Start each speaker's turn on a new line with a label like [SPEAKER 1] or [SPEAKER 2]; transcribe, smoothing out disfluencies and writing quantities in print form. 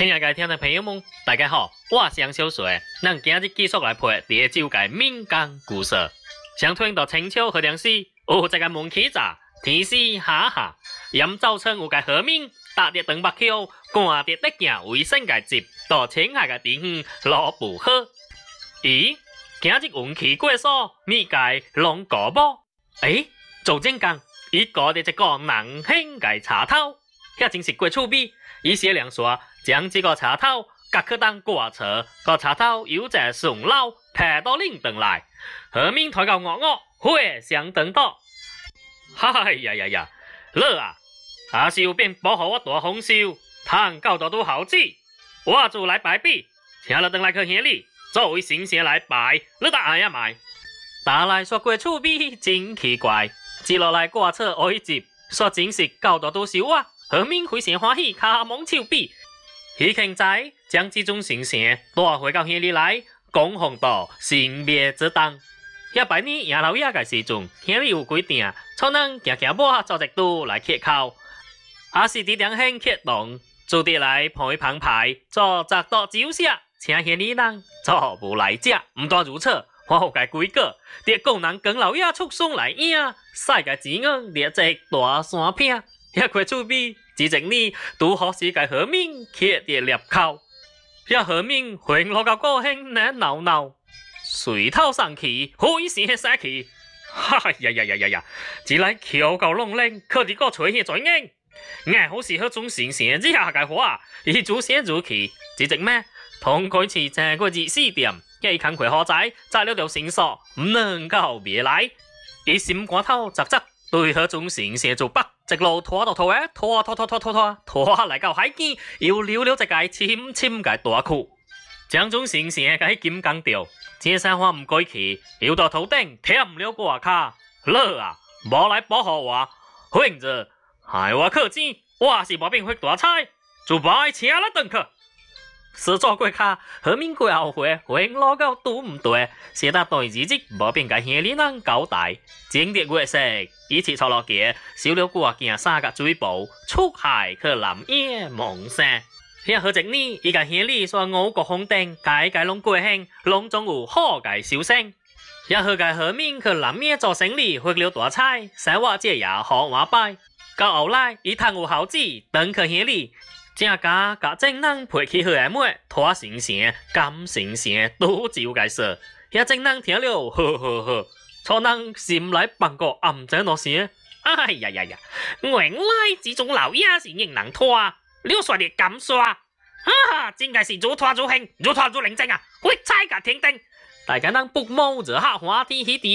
[SPEAKER 1] 亲爱的听众朋友们，大家好，我是杨小水，咱今日继续来陪第九届民间故事。相传到清朝和梁时，有一个门起闸，天时下下，阴早晨有个河民搭着长白桥，赶着得行卫生个接到青海个地方落布河。咦，今日运气过所，咪个龙过无？做正讲，伊搞的一个人形个茶头，遐真是过趣味。伊写两说，将这个茶头夹去当挂车，个茶头有只上老摕到领灯来，后面抬到我，火相等到。嗨呀，乐啊！阿是有变保护我大丰收，通教导都好子，我就来拜笔，请了登来去乡里，作为神仙来拜，你答呀买。打来说过趣味真奇怪，接落来挂车哀接，说真是教导都是我。后面非常欢喜，卡蒙手笔。彼庆仔将这种神仙带回到乡里来，供奉到神灭之当。遐拜年爷老爷个时阵，乡里有规定，错人行步做一度来乞口，也是伫两乡乞动，做啲来陪旁牌，做十多酒色，请乡里人做无来者。唔单如此，我有个规矩，啲工人跟老爷出送来影，晒个钱硬列只大山片。遐块厝边，只整呢，拄好是个河面贴的裂口。遐河面混落到高兴难闹闹，水头上去，灰线杀去。哈呀！只来桥到弄冷，可伫个吹起最硬。硬好是迄种神仙之下个话，伊主先主去，只整咩？同开始这个24点，一看佢好仔，摘了条绳索，唔能够别来。伊心肝头扎扎。对迄种神仙做北，一路拖到头下，拖来到海边，又溜了一个深个大窟，将种神仙个金刚掉，这山花唔过去，又到头顶舔了挂卡，乐啊，无来保护我，混子害我氪钱，我是无变发大财，就拜请了登去。是做过卡，后面过后悔，混落到都唔对，写得对自己无变个乡里人交代，整日月色。一起坐落街，烧了挂件三个水布，出海去南野梦山。遐好一年，伊个乡里说五谷丰登，家拢过兴，拢总有好个收成。遐好个后面去南野做生意，发了大财，生活节也好我摆。到后来，伊趁有好子，登去乡里，正家正人陪起好个妹，拖神仙、金神仙都照个说。遐正人听了，呵。错人心来放个暗井落时，哎呀！原来这种老爷是硬人拖，你说你敢说？真个是如拖如行，如拖如灵精啊！会猜个天定，大家人不毛热下花天喜地。